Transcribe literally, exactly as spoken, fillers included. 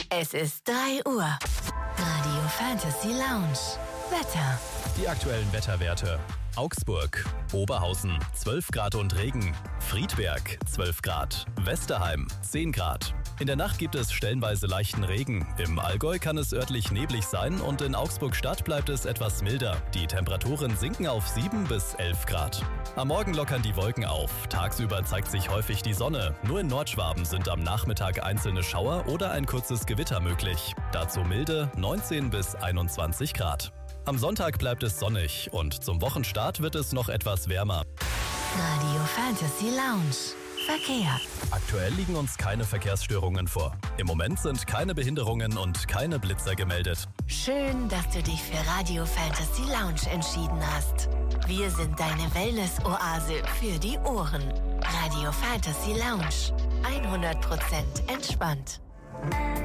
Es ist drei Uhr. Radio Fantasy Lounge. Wetter. Die aktuellen Wetterwerte. Augsburg, Oberhausen zwölf Grad und Regen, Friedberg zwölf Grad, Westerheim zehn Grad. In der Nacht gibt es stellenweise leichten Regen. Im Allgäu kann es örtlich neblig sein und in Augsburg Stadt bleibt es etwas milder. Die Temperaturen sinken auf sieben bis elf Grad. Am Morgen lockern die Wolken auf. Tagsüber zeigt sich häufig die Sonne. Nur in Nordschwaben sind am Nachmittag einzelne Schauer oder ein kurzes Gewitter möglich. Dazu milde neunzehn bis einundzwanzig Grad. Am Sonntag bleibt es sonnig und zum Wochenstart wird es noch etwas wärmer. Radio Fantasy Lounge. Verkehr. Aktuell liegen uns keine Verkehrsstörungen vor. Im Moment sind keine Behinderungen und keine Blitzer gemeldet. Schön, dass du dich für Radio Fantasy Lounge entschieden hast. Wir sind deine Wellness-Oase für die Ohren. Radio Fantasy Lounge. hundert Prozent entspannt.